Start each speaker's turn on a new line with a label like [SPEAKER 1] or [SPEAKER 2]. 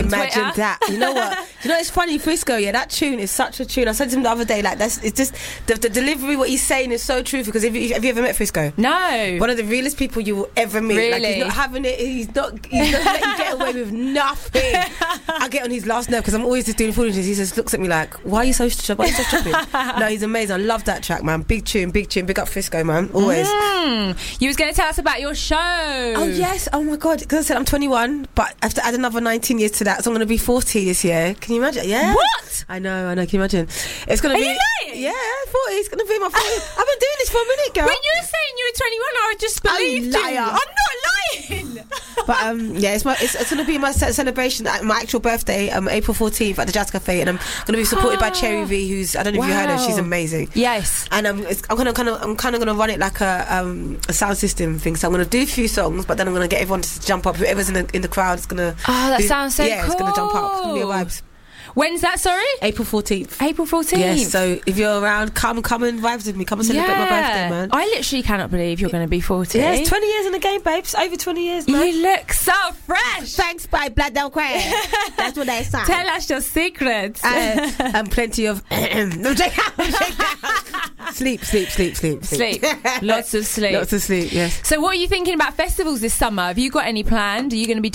[SPEAKER 1] Imagine
[SPEAKER 2] Twitter.
[SPEAKER 1] that. You know what? It's funny, Frisco, yeah, that tune is such a tune. I said to him the other day, like, it's just, the delivery, what he's saying is so true, because have you ever met Frisco?
[SPEAKER 2] No.
[SPEAKER 1] One of the realest people you will ever meet.
[SPEAKER 2] Really?
[SPEAKER 1] Like, he's not having it, he's not letting you get away with nothing. I get on his last nerve, because I'm always just doing foolishness. He just looks at me like, why are you so stupid? No, he's amazing. I love that track, man. Big tune. Big up Frisco, man. Always.
[SPEAKER 2] You was going to tell us about your show.
[SPEAKER 1] Oh yes, oh my god, because I said I'm 21, but I have to add another 19 years to that, so I'm going to be 40 this year. Can you imagine? Yeah.
[SPEAKER 2] What?
[SPEAKER 1] I know, can you imagine? It's going to be...
[SPEAKER 2] Are you lying?
[SPEAKER 1] Yeah, 40, it's going to be my 40. I've been doing this for a minute, girl.
[SPEAKER 2] When you were saying you were 21, I just believed you.
[SPEAKER 1] liar.
[SPEAKER 2] I'm not lying.
[SPEAKER 1] But yeah, it's going to be my celebration at my actual birthday, April 14th at the Jazz Cafe, and I'm going to be supported by Cherry V, who's, I don't know if you heard her, she's amazing.
[SPEAKER 2] Yes.
[SPEAKER 1] And I'm kind of going to run it like a sound system thing. So I'm going to do a few songs, but then I'm going to get everyone to jump up. Whoever's in the crowd is going to...
[SPEAKER 2] Oh, that sounds so cool.
[SPEAKER 1] Yeah, it's going to jump up. It's going to be a vibes.
[SPEAKER 2] When's that, sorry?
[SPEAKER 1] April 14th.
[SPEAKER 2] April 14th.
[SPEAKER 1] Yes, so if you're around, come and vibes with me. Come and celebrate my birthday, man.
[SPEAKER 2] I literally cannot believe you're going to be 40.
[SPEAKER 1] Yeah, it's 20 years in the game, babes. Over 20 years, man.
[SPEAKER 2] You look so fresh.
[SPEAKER 1] Thanks, by Blood Don't Cry. That's what they say.
[SPEAKER 2] Tell us your secrets.
[SPEAKER 1] And plenty of... Sleep.
[SPEAKER 2] Lots of sleep.
[SPEAKER 1] Lots of sleep, yes.
[SPEAKER 2] So what are you thinking about festivals this summer? Have you got any planned? Are you going to be